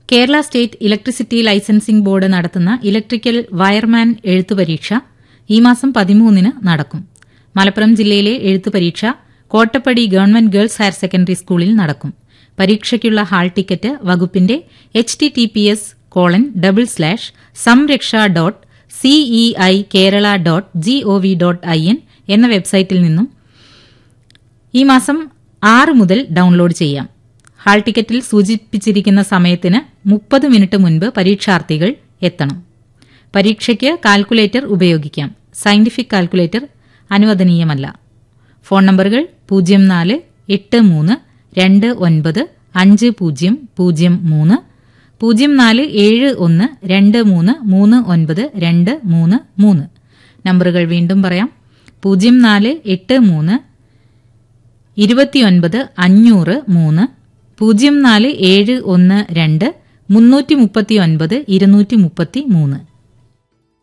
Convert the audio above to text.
Kerala state electricity licensing board നടത്തുന്ന electrical wireman എഴുത്തുപരീക്ഷ ഈ മാസം 13-ന് നടക്കും. മലപ്പുറം ജില്ലയിലെ എഴുത്തുപരീക്ഷ Kottappadi government girls higher secondary സ്കൂളിൽ നടക്കും. പരീക്ഷയ്ക്കുള്ള ഹാൾ ടിക്കറ്റ് വകുപ്പിന്റെ https://samraksha.ceikeraala.gov.in എന്ന വെബ്സൈറ്റിൽ നിന്നും ഈ മാസം 6 മുതൽ ഡൌൺലോഡ് ചെയ്യാം. ഹാൾ ടിക്കറ്റിൽ സൂചിപ്പിച്ചിരിക്കുന്ന സമയത്തിന് 30 മിനിറ്റ് മുൻപ് പരീക്ഷാർത്ഥികൾ എത്തണം. പരീക്ഷയ്ക്ക് കാൽക്കുലേറ്റർ ഉപയോഗിക്കാം. സയന്റിഫിക് കാൽക്കുലേറ്റർ അനുവദനീയമല്ല. ഫോൺ നമ്പറുകൾ 0483295003, 0471233923. നമ്പറുകൾ വീണ്ടും പറയാം. 0483295003, 047123392233.